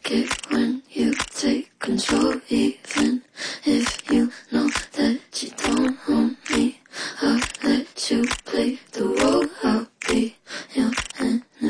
like it when you take control, even if